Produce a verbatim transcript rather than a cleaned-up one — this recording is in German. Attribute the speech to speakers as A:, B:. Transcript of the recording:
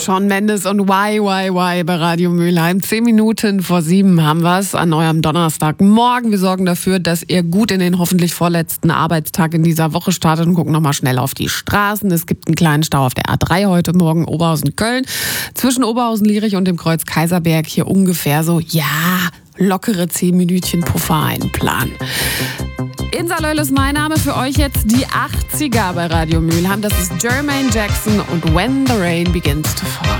A: Shawn Mendes und Why, Why, Why bei Radio Mülheim. Zehn Minuten vor sieben haben wir es an eurem Donnerstagmorgen. Wir sorgen dafür, dass ihr gut in den hoffentlich vorletzten Arbeitstag in dieser Woche startet und gucken nochmal schnell auf die Straßen. Es gibt einen kleinen Stau auf der A drei heute Morgen, Oberhausen-Köln. Zwischen Oberhausen-Lierich und dem Kreuz Kaiserberg hier ungefähr so, ja, lockere zehn Minütchen Puffer einplanen. Insa Löll ist mein Name, für euch jetzt die achtziger bei Radio Mülheim. Das ist Jermaine Jackson und When the Rain Begins to Fall.